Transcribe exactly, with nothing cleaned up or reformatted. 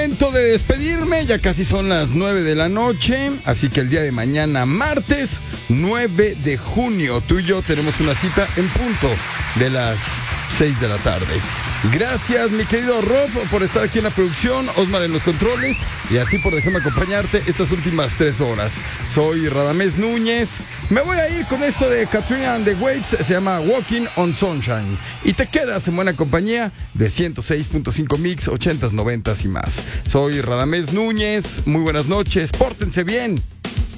momento de despedirme, ya casi son las nueve de la noche, así que el día de mañana, martes nueve de junio, tú y yo tenemos una cita en punto de las seis de la tarde. Gracias, mi querido Rob, por estar aquí en la producción, Osmar en los controles, y a ti por dejarme acompañarte estas últimas tres horas. Soy Radamés Núñez. Me voy a ir con esto de Katrina and the Waves, se llama Walking on Sunshine. Y te quedas en buena compañía de ciento seis punto cinco Mix, ochentas, noventas y más. Soy Radamés Núñez, muy buenas noches, pórtense bien.